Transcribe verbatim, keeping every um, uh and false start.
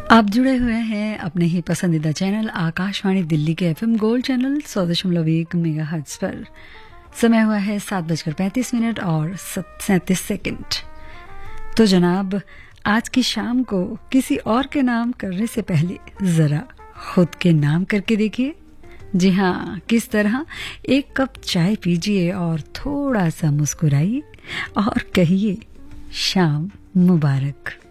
आप जुड़े हुए हैं अपने ही पसंदीदा चैनल आकाशवाणी दिल्ली के एफएम गोल्ड चैनल सौ दशमलव एक मेगा हर्ट्ज पर। समय हुआ है सात बजकर पैंतीस मिनट और सैंतीस सेकंड। तो जनाब, आज की शाम को किसी और के नाम करने से पहले जरा खुद के नाम करके देखिए। जी हाँ, किस तरह एक कप चाय पीजिए और थोड़ा सा मुस्कुराइए और कहिए शाम मुबारक।